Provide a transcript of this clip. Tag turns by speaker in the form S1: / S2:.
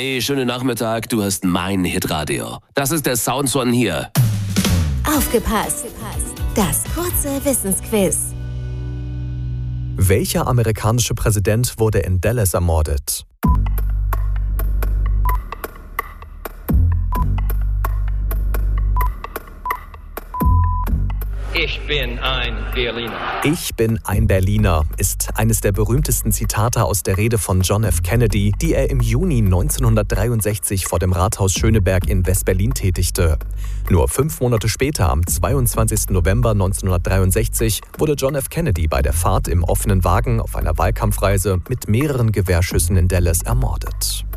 S1: Hey, schönen Nachmittag, du hast mein Hitradio. Das ist der Soundswan hier.
S2: Aufgepasst! Das kurze Wissensquiz.
S3: Welcher amerikanische Präsident wurde in Dallas ermordet?
S4: Ich bin ein Berliner.
S3: Ich bin ein Berliner ist eines der berühmtesten Zitate aus der Rede von John F. Kennedy, die er im Juni 1963 vor dem Rathaus Schöneberg in West-Berlin tätigte. Nur 5 Monate später, am 22. November 1963, wurde John F. Kennedy bei der Fahrt im offenen Wagen auf einer Wahlkampfreise mit mehreren Gewehrschüssen in Dallas ermordet.